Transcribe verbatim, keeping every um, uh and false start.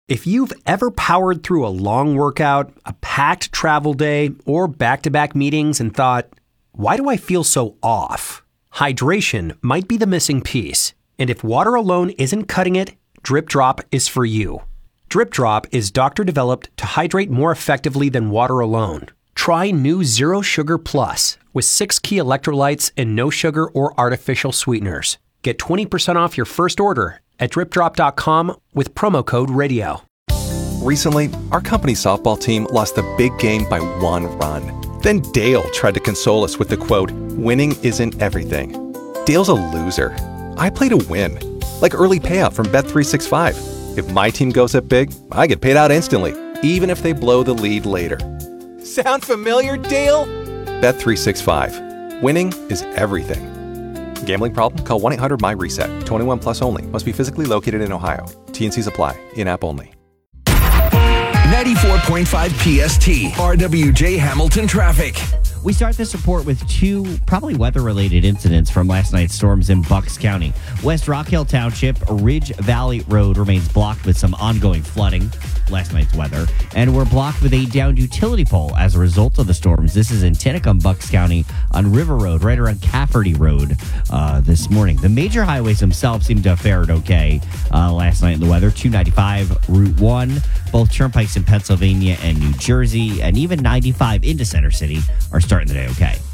If you've ever powered through a long workout, a packed travel day, or back-to-back meetings and thought, why do I feel so off? Hydration might be the missing piece. And if water alone isn't cutting it, Drip Drop is for you. Drip Drop is doctor-developed to hydrate more effectively than water alone. Try new Zero Sugar Plus with six key electrolytes and no sugar or artificial sweeteners. Get twenty percent off your first order at drip drop dot com with promo code radio. Recently, our company softball team lost the big game by one run. Then Dale tried to console us with the quote, "Winning isn't everything." Dale's a loser. I play to win. Like early payout from Bet three sixty-five. If my team goes up big, I get paid out instantly, even if they blow the lead later. Sound familiar, Dale? Bet three sixty-five. Winning is everything. Gambling problem? Call one eight hundred M Y reset. twenty-one plus only. Must be physically located in Ohio. T and Cs apply. In-app only. ninety-four point five P S T, R W J Hamilton traffic. We start this report with two probably weather-related incidents from last night's storms in Bucks County. West Rock Hill Township, Ridge Valley Road remains blocked with some ongoing flooding, last night's weather, and we're blocked with a downed utility pole as a result of the storms. This is in Tinicum, Bucks County, on River Road, right around Cafferty Road uh, this morning. The major highways themselves seem to have fared okay uh, last night in the weather. two ninety-five, Route one, both turnpikes in Pennsylvania and New Jersey, and even ninety-five into Center City are starting the day okay.